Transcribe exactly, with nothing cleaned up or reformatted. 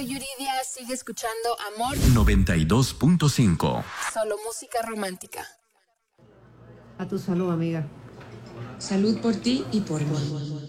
soy Yuridia, sigue escuchando Amor noventa y dos punto cinco. Solo música romántica. A tu salud, amiga. Salud por ti y por mí.